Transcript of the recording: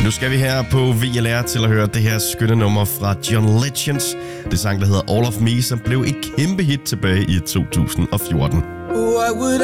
Nu skal vi her på VLR til at høre det her skønne nummer fra John Legends. Det sang, der hedder All of Me, som blev et kæmpe hit tilbage i 2014. What would